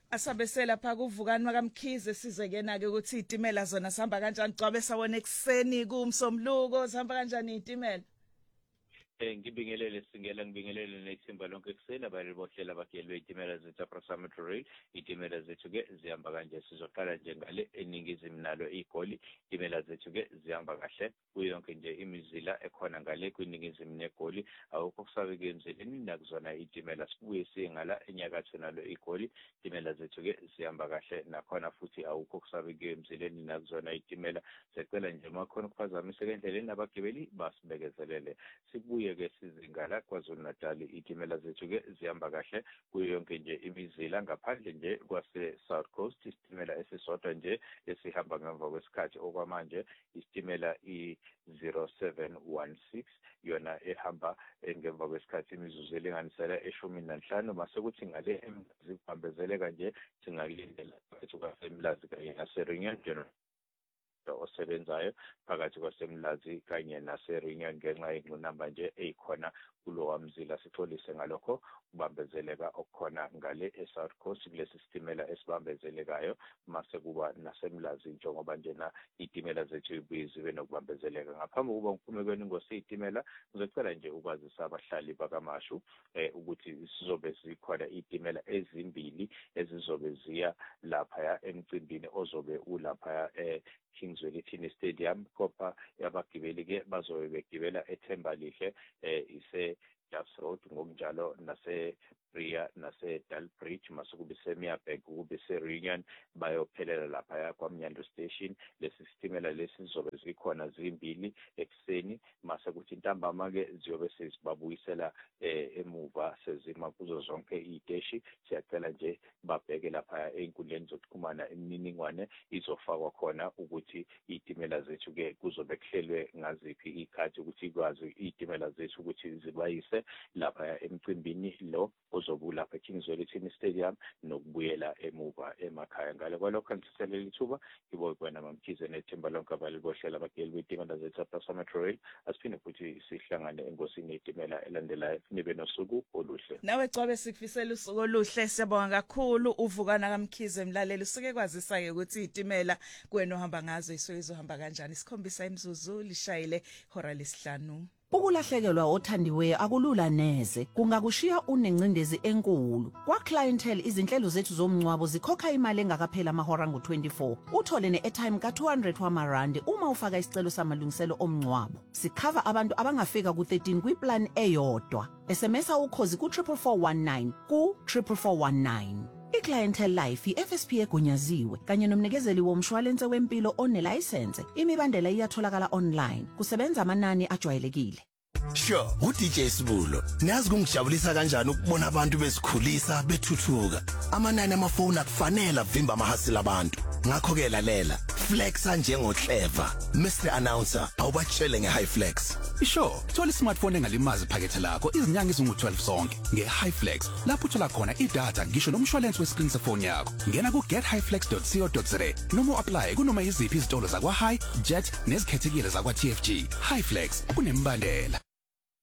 Asabesela pha kuvukani makamkhize sizekena ke ukuthi izitimela zona sihamba kanjani gcwabe sawona ekseni kumsomluko sihamba kanjani izitimela Ngibingelele singela ngibingelele nethimba lonke kuseni abalebohlela abageli bezitimela zethu Metro Rail izitimela zethu ke zihamba kanje sizoqala nje ngale eningizimu nalo igoli izitimela zethu ke zihamba kahle kuyonke nje imizila ekhona ngale kwiningizimu negoli awukho kusabe kwenzeleni nakuzona izitimela sibuye singala enyakatho nalo igoli izitimela zethu ke zihamba kahle nakhona futhi awukho kusabe kwenzeleni nakuzona izitimela secela nje makhona ukuphazamisa endleleni abagibeli basibekezelele sibuye ke sizingala kwaZulu Natal izitimela zethu ke zihamba kahle kuyo yonke nje imizila ngaphandle nje kwase South Coast isitimela esisodwa nje esihamba ngemva kwesikhathi okwamanje isitimela i0716 yona ehamba ngemva kwesikhathi imizuzu elinganisela 15 mase kuthi ngale zibambezeleka nje singalindela phakathi kwasemlazi kanye naseReunion General osebenzayo phakathi kwasemlazi kanye naseReunion ngenxa yenqinamba nje eyikhona kulowa mzila sixolise ngalokho kubambezeleka okukhona ngale eSouth Coast kulesi sitimela esibambezelekayo mase kuba nasemlazi njengoba njena izitimela zethu zibe nokubambezeleka ngaphambi kokuba ngiphume kweningosi izitimela ngizocela nje ukwazisa abahlali bakaMashu ukuthi sizobe zikhona izitimela ezimbili ezizobe ziya lapha emcimbini ozobe ulapha Kingswell Ethini Stadium kopha yabagibeli ke bazobe begibela eThembalihle ise Duffs Road ngokunjalo nase-Ria nase-Dalbridge masukube seMiaberg kube se-Reunion bayophelela lapha kwaMnyando Station lesi sitimela lesi sizobe zikhona zimbili ekseni mase kuthi ntambama ke ziyobe sezibabuyisela emuva sezima kuzo zonke iziteshi siyacela nje babheke lapha einkundleni zokuxhumana imininingwane izofakwa khona ukuthi izitimela zethu ke kuzobe kuhlelwe ngaziphi ikhathi ukuthi kwazi izitimela zethu ukuthi zibayise lapha emcimbini lo ozobe lapha eKingswell Ethini Stadium nokubuyela emuva emakhaya ngale kwalokho ngisiselela ithuba ngibona mamkhize nethimba lonke abalibohlela abageli bezitimela zethu Metro Rail asiphinde futhi sihlangane engosini yezitimela elandelayo nibe nosuku oluhle nawe gcwabe sikufisela usuku oluhle siyabonga kakhulu uvukana kaMkhize mlaleli usuke kwazisa ke ukuthi izitimela kuwena ohamba ngazo isuke izohamba kanjani sikhombisa imizuzu lishayile hora lesihlanu. Ukulahlekelwa othandiweyo akulula neze kungakushiya unencindezi enkulu kwa clientele izinhlelo zethu zomncwabo zikhokha imali engakaphela amahora ngo24 uthole neairtime ka200 wamarandi uma ufaka isicelo samalungiselo omncwabo sikhava abantu abangafika ku13 kwiplan eyodwa SMS ukhozi ku44419 ku44419 iClientele Life iFSP egunyaziwe kanye nomnikezeli womshwalense wempilo onelicense imibandela iyatholakala online kusebenza amanani ajwayelekile. Sure, uDJ Sibulo. Niyazi kungijabulisa kanjani ukubona abantu bezikhulisa bethuthuka. Amanani amafoni akufanele avimba amahasila abantu. Ngakho ke lalela, flexa njengo clever. Mr Announcer, awubatshele ngeHighflex. Sure, thola ismartphone engalimazi iphakethe lakho izinyanga ezingu12 zonke ngeHighflex. Lapho uthola khona idatha ngisho nomshwalense wescreen sefoni yakho. Ngena ku gethighflex.co.za noma apply kunoma iziphi izitolo zakwa High, Jet nezikhethekile zakwa TFG. Highflex kunembandela.